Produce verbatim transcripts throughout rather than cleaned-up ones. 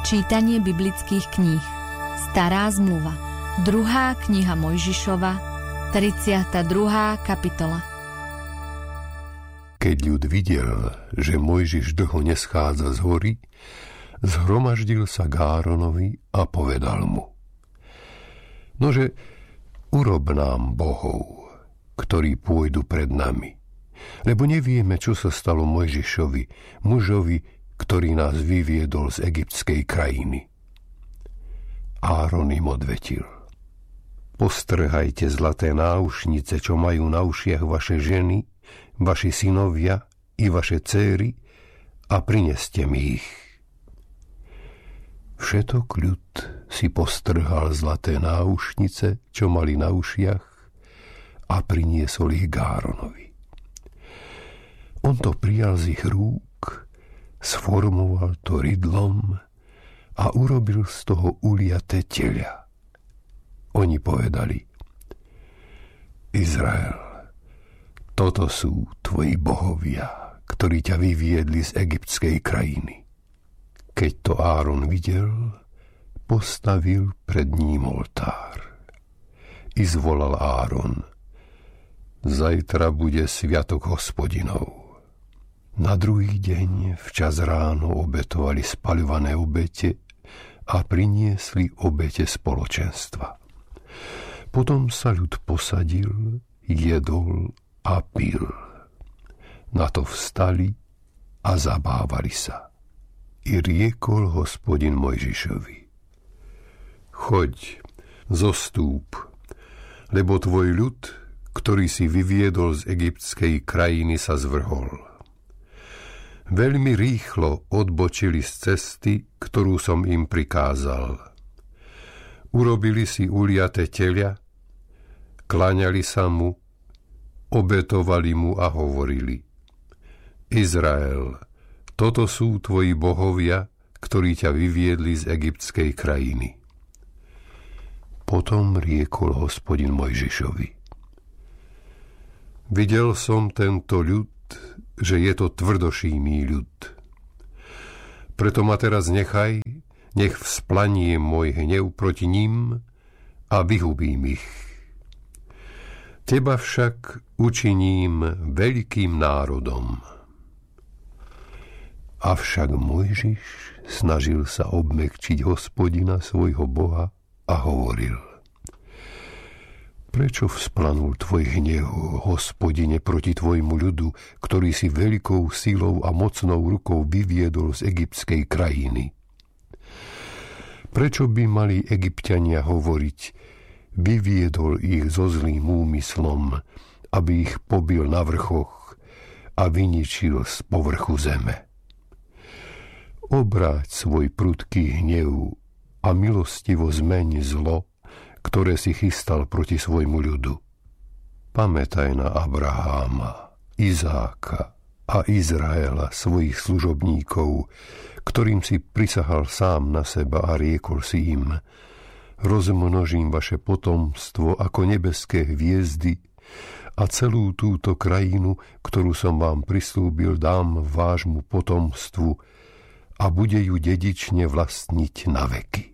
Čítanie biblických kníh. Stará zmluva. Druhá kniha Mojžišova, tridsiata druhá kapitola. Keď ľud videl, že Mojžiš dlho neschádza z hory, zhromaždil sa k Áronovi a povedal mu: Nože, urob nám bohov, ktorí pôjdu pred nami, lebo nevieme, čo sa stalo Mojžišovi, mužovi, ktorý nás vyviedol z egyptskej krajiny. Áron im odvetil: Postrhajte zlaté náušnice, čo majú na ušiach vaše ženy, vaši synovia i vaše céry, a prineste mi ich. Všetok ľud si postrhal zlaté náušnice, čo mali na ušiach, a priniesol ich k Áronovi. On to prijal z ich rúk, sformoval to rydlom a urobil z toho uliaté teľa. Oni povedali: Izrael, toto sú tvoji bohovia, ktorí ťa vyviedli z egyptskej krajiny. Keď to Áron videl, postavil pred ním oltár. I zvolal Áron: Zajtra bude sviatok Hospodinov. Na druhý deň včas ráno obetovali spaľované obete a priniesli obete spoločenstva. Potom sa ľud posadil, jedol a pil. Na to vstali a zabávali sa. I riekol Hospodin Mojžišovi: Choď, zostúp, lebo tvoj ľud, ktorý si vyviedol z egyptskej krajiny, sa zvrhol. Veľmi rýchlo odbočili z cesty, ktorú som im prikázal. Urobili si uliaté teľa, kláňali sa mu, obetovali mu a hovorili: Izrael, toto sú tvoji bohovia, ktorí ťa vyviedli z egyptskej krajiny. Potom riekol Hospodin Mojžišovi: Videl som tento ľud, že je to tvrdošíjný ľud. Preto ma teraz nechaj, nech vzplanie môj hnev proti ním a vyhubím ich. Teba však učiním veľkým národom. Avšak Mojžiš snažil sa obmäkčiť Hospodina svojho Boha a hovoril: Prečo vzplanul tvoj hnev, Hospodine, proti tvojmu ľudu, ktorý si veľkou silou a mocnou rukou vyviedol z egyptskej krajiny? Prečo by mali Egypťania hovoriť: vyviedol ich so zlým úmyslom, aby ich pobil na vrchoch a vyničil z povrchu zeme? Obráť svoj prudký hnev a milostivo zmeň zlo, ktoré si chystal proti svojmu ľudu. Pamätaj na Abraháma, Izáka a Izraela, svojich služobníkov, ktorým si prisahal sám na seba a riekol si im: rozmnožím vaše potomstvo ako nebeské hviezdy a celú túto krajinu, ktorú som vám prislúbil, dám vášmu potomstvu a bude ju dedične vlastniť na veky.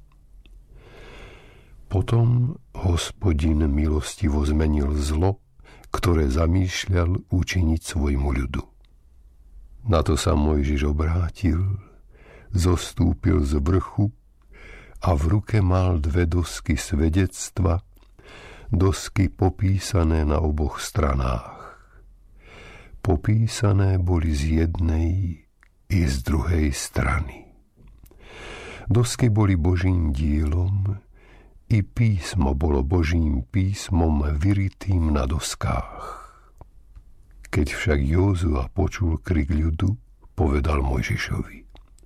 Potom Hospodin milostivo zmenil zlo, ktoré zamýšľal učiniť svojmu ľudu. Na to sa Mojžiš obrátil, zostúpil z vrchu a v ruke mal dve dosky svedectva, dosky popísané na oboch stranách. Popísané boli z jednej i z druhej strany. Dosky boli Božím dielom, i písmo bolo Božím písmom vyritým na doskách. Keď však Józua počul krik ľudu, povedal Mojžišovi: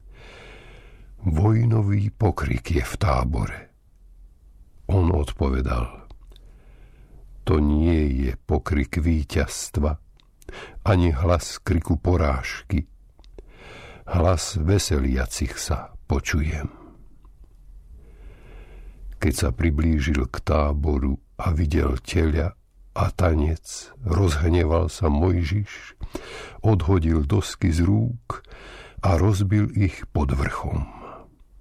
Vojnový pokrik je v tábore. On odpovedal: To nie je pokrik víťazstva, ani hlas kriku porážky. Hlas veseliacich sa počujem. Keď sa priblížil k táboru a videl teľa a tanec, rozhneval sa Mojžiš, odhodil dosky z rúk a rozbil ich pod vrchom.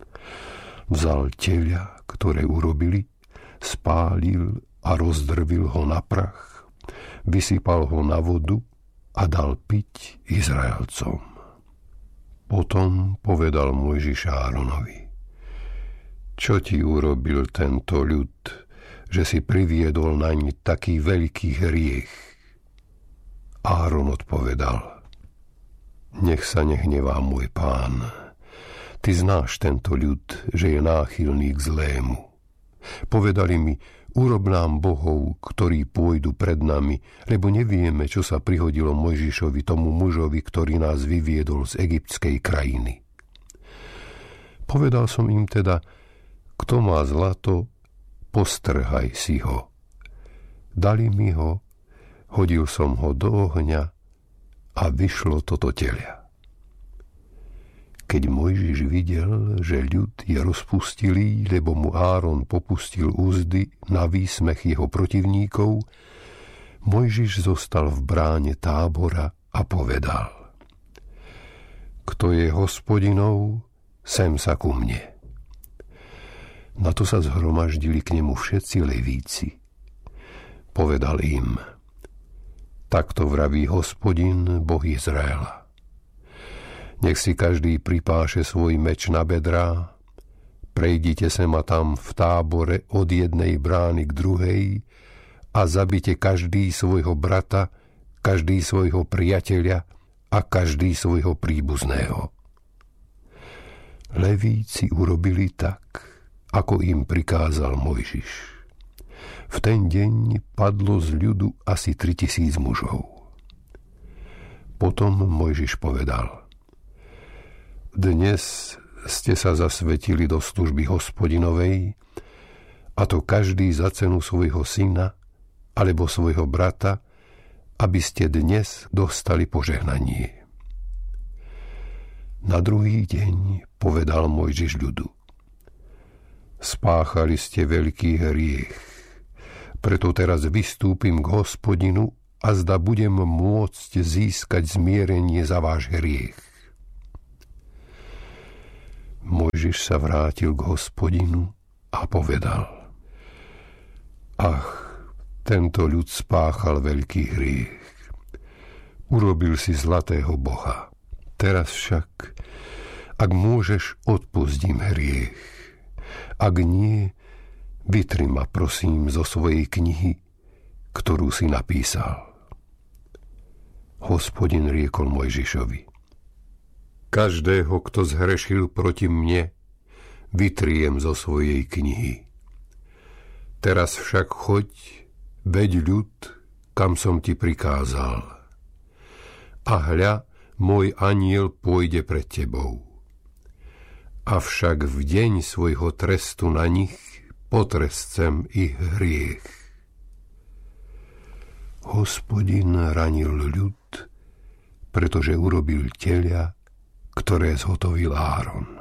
Vzal teľa, ktoré urobili, spálil a rozdrvil ho na prach, vysypal ho na vodu a dal piť Izraelcom. Potom povedal Mojžiš Áronovi: Čo ti urobil tento ľud, že si priviedol naň taký veľký hriech? Áron odpovedal: Nech sa nehnevá môj pán. Ty znáš tento ľud, že je náchylný k zlému. Povedali mi: Urob nám bohov, ktorí pôjdu pred nami, lebo nevieme, čo sa prihodilo Mojžišovi, tomu mužovi, ktorý nás vyviedol z egyptskej krajiny. Povedal som im teda: Kto má zlato, postrhaj si ho. Dali mi ho, hodil som ho do ohňa a vyšlo toto teľa. Keď Mojžiš videl, že ľud je rozpustilý, lebo mu Áron popustil úzdy na výsmech jeho protivníkov, Mojžiš zostal v bráne tábora a povedal: Kto je Hospodinov, sem sa ku mne. Na to sa zhromaždili k nemu všetci Levíci. Povedal im: Takto vraví Hospodin, Boh Izraela. Nech si každý pripáše svoj meč na bedrá, prejdite sem a tam v tábore od jednej brány k druhej a zabite každý svojho brata, každý svojho priateľa a každý svojho príbuzného. Levíci urobili tak, ako im prikázal Mojžiš. V ten deň padlo z ľudu asi tritisíc mužov. Potom Mojžiš povedal: Dnes ste sa zasvetili do služby Hospodinovej, a to každý za cenu svojho syna alebo svojho brata, aby ste dnes dostali požehnanie. Na druhý deň povedal Mojžiš ľudu: Spáchali ste veľký hriech, preto teraz vystúpim k Hospodinu a zda budem môcť získať zmierenie za váš hriech. Mojžiš sa vrátil k Hospodinu a povedal: Ach, tento ľud spáchal veľký hriech. Urobil si zlatého boha. Teraz však, ak môžeš, odpustím hriech. Ak nie, vytri ma prosím zo svojej knihy, ktorú si napísal. Hospodin riekol Mojžišovi: Každého, kto zhrešil proti mne, vytriem zo svojej knihy. Teraz však choď, veď ľud, kam som ti prikázal. A hľa, môj anjel pôjde pred tebou. Avšak v deň svojho trestu na nich potrescem ich hriech. Hospodin ranil ľud, pretože urobil teľa, ktoré zhotovil Áron.